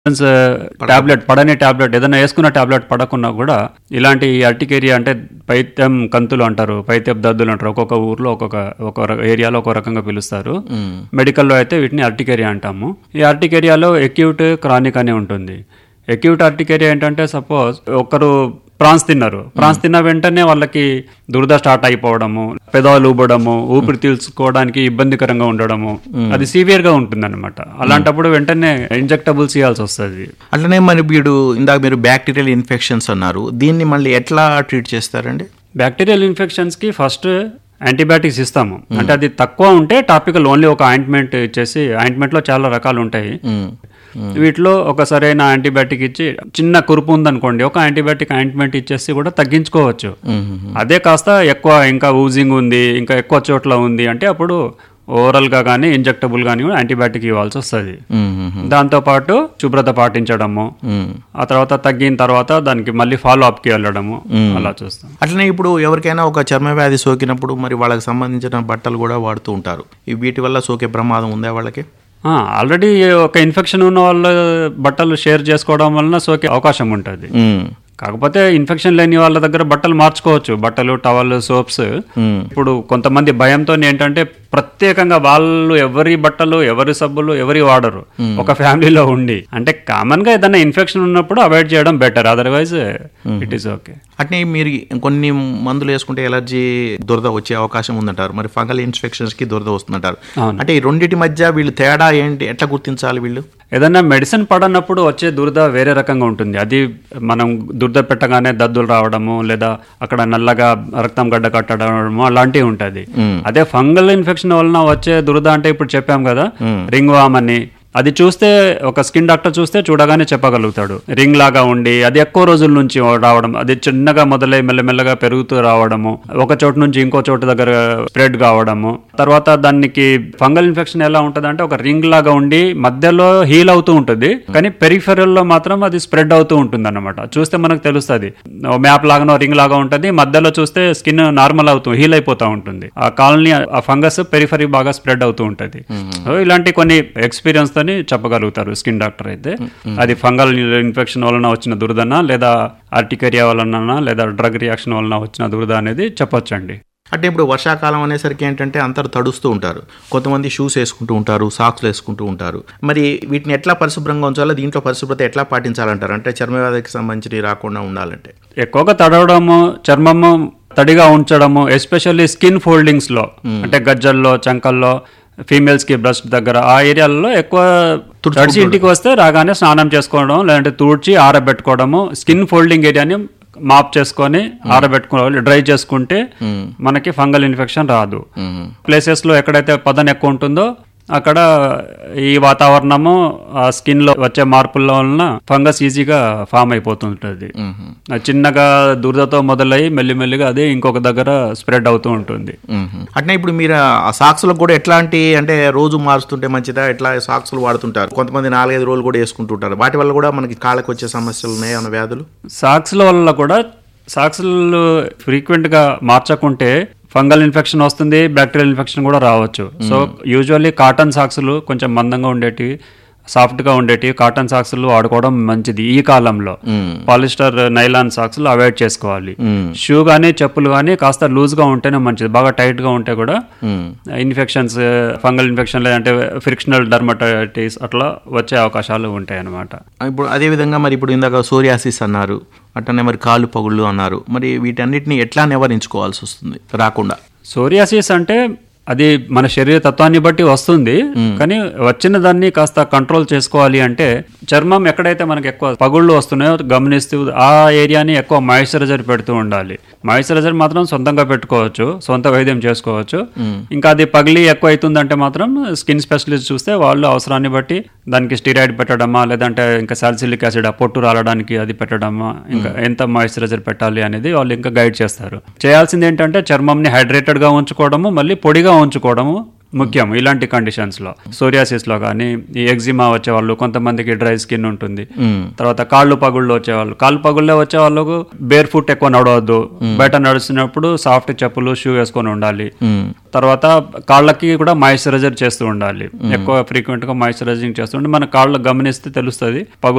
Tablet పడని tablet ఏదైనా వేసుకున్న టాబ్లెట్ పడకున్నా కూడా ఇలాంటి అర్టికేరియా అంటే పైత్యం కంతులు అంటారు, పైత్యపు దద్దులు అంటారు. ఒక్కొక్క ఊర్లో ఒక్కొక్క ఏరియాలో ఒక రకంగా పిలుస్తారు. మెడికల్లో అయితే వీటిని అర్టికేరియా అంటాము. ఈ అర్టికేరియాలో ఎక్యూట్, క్రానిక్ అని ఉంటుంది. ఎక్యూట్ అర్టికేరియా ఏంటంటే సపోజ్ ఒకరు ప్రాన్స్ తిన్న వెంటనే వాళ్ళకి దురద స్టార్ట్ అయిపోవడము, పెదాలు ఊబడము, ఊపిరి తీల్చుకోవడానికి ఇబ్బందికరంగా ఉండడము, అది సివియర్ గా ఉంటుంది అనమాట. అలాంటప్పుడు వెంటనే ఇంజెక్టబుల్స్ ఇవ్వాల్సి వస్తుంది. అట్లనే మరి ఇందాక మీరు బ్యాక్టీరియల్ ఇన్ఫెక్షన్స్ అన్నారు, దీన్ని మళ్ళీ ఎట్లా ట్రీట్ చేస్తారండి? బ్యాక్టీరియల్ ఇన్ఫెక్షన్స్ కి ఫస్ట్ యాంటీబయాటిక్స్ ఇస్తాము. అంటే అది తక్కువ ఉంటే టాపికల్ ఓన్లీ ఒక ఆయింట్మెంట్ ఇచ్చేసి, ఆయింట్మెంట్ లో చాలా రకాలు ఉంటాయి. వీటిలో ఒక సరైన యాంటీబయాటిక్ ఇచ్చి, చిన్న కురుపు ఉందనుకోండి ఒక యాంటీబయాటిక్ ఆయింట్మెంట్ ఇచ్చేసి కూడా తగ్గించుకోవచ్చు. అదే కాస్త ఎక్కువ ఇంకా ఊజింగ్ ఉంది, ఇంకా ఎక్కువ చోట్ల ఉంది అంటే అప్పుడు ఓరల్ గా కానీ ఇంజెక్టబుల్ గానీ యాంటీబయాటిక్ ఇవ్వాల్సి వస్తుంది. దాంతోపాటు శుభ్రత పాటించడము, ఆ తర్వాత తగ్గిన తర్వాత దానికి మళ్ళీ ఫాలో అప్ కి వెళ్ళడము, అలా చూస్తాం. అట్లనే ఇప్పుడు ఎవరికైనా ఒక చర్మ వ్యాధి సోకినప్పుడు మరి వాళ్ళకి సంబంధించిన బట్టలు కూడా వాడుతూ ఉంటారు. వీటి వల్ల సోకే ప్రమాదం ఉందా వాళ్ళకి? ఆల్రెడీ ఒక ఇన్ఫెక్షన్ ఉన్న వాళ్ళ బట్టలు షేర్ చేసుకోవడం వలన సోకే అవకాశం ఉంటుంది. కాకపోతే ఇన్ఫెక్షన్ లేని వాళ్ళ దగ్గర బట్టలు మార్చుకోవచ్చు, బట్టలు, టవల్, సోప్స్. ఇప్పుడు కొంతమంది భయంతో ఏంటంటే ప్రత్యేకంగా వాళ్ళు ఎవరి బట్టలు, ఎవరి సబ్బులు ఎవరి వాడరు. ఒక ఫ్యామిలీలో ఉండి అంటే కామన్ గా ఏదైనా ఇన్ఫెక్షన్ ఉన్నప్పుడు అవాయిడ్ చేయడం better, otherwise it is okay. అట్నే మీరు కొన్ని మందులు వేసుకుంటే ఎలర్జీ, దురద వచ్చే అవకాశం ఉందంటారు. మరి ఫంగల్ ఇన్ఫెక్షన్స్ కి దురద వస్తుందంటారు. అంటే ఈ రెండింటి మధ్య వీళ్ళు తేడా ఏంటి, ఎట్లా గుర్తించాలి వీళ్ళు? ఏదైనా మెడిసిన్ పడనప్పుడు వచ్చే దురద వేరే రకంగా ఉంటుంది. అది మనం దురద పెట్టగానే దద్దులు రావడము, లేదా అక్కడ నల్లగా రక్తం గడ్డ కట్టడము అలాంటివి ఉంటుంది. అదే ఫంగల్ ఇన్ఫెక్షన్ వలన వచ్చే దురద అంటే ఇప్పుడు చెప్పాం కదా, రింగ్ వామ్ అని, అది చూస్తే ఒక స్కిన్ డాక్టర్ చూస్తే చూడగానే చెప్పగలుగుతాడు. రింగ్ లాగా ఉండి అది ఎక్కువ రోజుల నుంచి రావడం, అది చిన్నగా మొదలై మెల్లమెల్లగా పెరుగుతూ రావడము, ఒక చోటు నుంచి ఇంకో చోటు దగ్గర స్ప్రెడ్ కావడము. తర్వాత దానికి ఫంగల్ ఇన్ఫెక్షన్ ఎలా ఉంటుంది అంటే ఒక రింగ్ లాగా ఉండి మధ్యలో హీల్ అవుతూ ఉంటుంది, కానీ పెరిఫెరల్ లో మాత్రం అది స్ప్రెడ్ అవుతూ ఉంటుంది అన్నమాట. చూస్తే మనకు తెలుస్తుంది, మ్యాప్ లాగానో రింగ్ లాగా ఉంటుంది, మధ్యలో చూస్తే స్కిన్ నార్మల్ అవుతూ హీల్ అయిపోతూ ఉంటుంది. ఆ కాలనీ, ఆ ఫంగస్ పెరిఫరీ బాగా స్ప్రెడ్ అవుతూ ఉంటుంది. ఇలాంటి కొన్ని ఎక్స్పీరియన్స్ అని చెప్పగలుగుతారు స్కిన్ డాక్టర్ అయితే. అది ఫంగల్ ఇన్ఫెక్షన్ వలన వచ్చిన దురదనా, లేదా ఆర్టికేరియా వలన, లేదా డ్రగ్ రియాక్షన్ వలన వచ్చిన దురద అనేది చెప్పొచ్చండి. అంటే ఇప్పుడు వర్షాకాలం అనేసరికి ఏంటంటే అందరు తడుస్తూ ఉంటారు, కొంతమంది షూస్ వేసుకుంటూ ఉంటారు, సాక్స్లు వేసుకుంటూ ఉంటారు. మరి వీటిని ఎట్లా పరిశుభ్రంగా ఉంచాలో, దీంట్లో పరిశుభ్రత ఎట్లా పాటించాలంటారు? అంటే చర్మ వ్యాధికి సంబంధించి రాకుండా ఉండాలంటే ఎక్కువగా తడవడము, చర్మము తడిగా ఉంచడము, ఎస్పెషల్లీ స్కిన్ ఫోల్డింగ్స్ లో, అంటే గజ్జల్లో, చంకల్లో, ఫీమేల్స్ కి బ్రెస్ట్ దగ్గర ఆ ఏరియాలలో ఎక్కువ తడిచి ఇంటికి వస్తే రాగానే స్నానం చేసుకోవడం, లేదంటే తుడిచి ఆరబెట్టుకోవడము, స్కిన్ ఫోల్డింగ్ ఏరియాని మాప్ చేసుకొని ఆరబెట్టుకోవాలి. డ్రై చేసుకుంటే మనకి ఫంగల్ ఇన్ఫెక్షన్ రాదు. ప్లేసెస్ లో ఎక్కడైతే పదన ఎక్కువ ఉంటుందో అక్కడ ఈ వాతావరణము, ఆ స్కిన్ లో వచ్చే మార్పుల వలన ఫంగస్ ఈజీగా ఫామ్ అయిపోతుంటది. చిన్నగా దురదతో మొదలై మెల్లిమెల్లిగా అదే ఇంకొక దగ్గర స్ప్రెడ్ అవుతూ ఉంటుంది. అట్నే ఇప్పుడు మీరు ఆ సాక్స్లకు కూడా ఎట్లాంటి, అంటే రోజు మారుస్తుంటే మంచిదా, ఎట్లా సాక్స్లు వాడుతుంటారు? కొంతమంది 4-5 రోజులు కూడా వేసుకుంటుంటారు. వాటి వల్ల కూడా మనకి కాళ్ళకు వచ్చే సమస్యలు ఉన్నాయి, అన్న వ్యాధులు. సాక్స్ల వల్ల కూడా, సాక్స్లు ఫ్రీక్వెంట్ గా మార్చకుంటే ఫంగల్ ఇన్ఫెక్షన్ వస్తుంది, బ్యాక్టీరియల్ ఇన్ఫెక్షన్ కూడా రావచ్చు. సో యూజువల్లీ కాటన్ సాక్స్లు కొంచెం మందంగా ఉండేటివి, సాఫ్ట్ గా ఉండేటివి కాటన్ సాక్స్లు వాడుకోవడం మంచిది ఈ కాలంలో. పాలిస్టర్, నైలాన్ సాక్స్లు అవాయిడ్ చేసుకోవాలి. షూ గానీ చెప్పులు గానీ కాస్త లూజ్ గా ఉంటేనే మంచిది. బాగా టైట్ గా ఉంటే కూడా ఇన్ఫెక్షన్స్, ఫంగల్ ఇన్ఫెక్షన్ లేదంటే ఫ్రిక్షనల్ డర్మటైటిస్ అట్లా వచ్చే అవకాశాలు ఉంటాయి అన్నమాట. ఇప్పుడు అదే విధంగా మరి ఇప్పుడు ఇందాక సోరియాసిస్ అన్నారు, అట్లనే మరి కాళ్ళు పగుళ్ళు అన్నారు. మరి వీటన్నిటిని ఎట్లా నివారించుకోవాల్సి వస్తుంది రాకుండా? సోరియాసిస్ అంటే అది మన శరీర తత్వాన్ని బట్టి వస్తుంది, కానీ వచ్చిన దాన్ని కాస్త కంట్రోల్ చేసుకోవాలి అంటే చర్మం ఎక్కడైతే మనకి ఎక్కువ పగుళ్ళు వస్తున్నాయో గమనిస్తూ ఆ ఏరియాని ఎక్కువ మాయిశ్చరైజర్ పెడుతూ ఉండాలి. మాయిశ్చరైజర్ మాత్రం సొంతంగా పెట్టుకోవచ్చు, సొంత వైద్యం చేసుకోవచ్చు. ఇంకా అది పగిలి ఎక్కువ అవుతుందంటే మాత్రం స్కిన్ స్పెషలిస్ట్ చూస్తే వాళ్ళు అవసరాన్ని బట్టి దానికి స్టీరాయిడ్ పెట్టడమా, లేదంటే ఇంకా సాలిసిలిక్ యాసిడ్ ఆ పొట్టు రాలడానికి అది పెట్టడమా, ఇంకా ఎంత మాయిశ్చరైజర్ పెట్టాలి అనేది వాళ్ళు ఇంకా గైడ్ చేస్తారు. చేయాల్సింది ఏంటంటే చర్మంని హైడ్రేటెడ్ గా ఉంచుకోవడము, మళ్ళీ పొడిగా ఉంచుకోవడము ముఖ్యం ఇలాంటి కండిషన్స్ లో. సోరియాసిస్ లో కానీ, ఈ ఎగ్జిమా వచ్చే వాళ్ళు, కొంతమందికి డ్రై స్కిన్ ఉంటుంది. తర్వాత కాళ్ళు పగుళ్ళు వచ్చేవాళ్ళు, కాళ్ళు పగుళ్ళే వచ్చే వాళ్ళకు బేర్ ఫుట్ ఎక్కువ నడవద్దు, బయట నడుస్తున్నప్పుడు సాఫ్ట్ చెప్పులు, షూ వేసుకొని ఉండాలి. తర్వాత కాళ్ళకి కూడా మాయిశ్చరైజర్ చేస్తూ ఉండాలి, ఎక్కువ ఫ్రీక్వెంట్ గా మాయిశ్చరైజింగ్ చేస్తుంటే మన కాళ్ళు గమనిస్తే తెలుస్తుంది పగులు